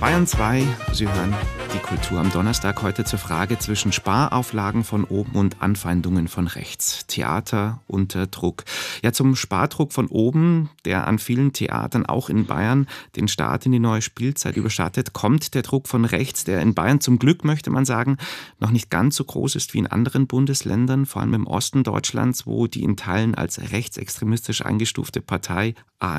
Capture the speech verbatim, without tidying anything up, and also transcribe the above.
Bayern zwei, Sie hören die Kultur am Donnerstag heute zur Frage zwischen Sparauflagen von oben und Anfeindungen von rechts. Theater unter Druck. Ja, zum Spardruck von oben, der an vielen Theatern, auch in Bayern, den Start in die neue Spielzeit überschattet, kommt der Druck von rechts, der in Bayern zum Glück, möchte man sagen, noch nicht ganz so groß ist wie in anderen Bundesländern, vor allem im Osten Deutschlands, wo die in Teilen als rechtsextremistisch eingestufte Partei A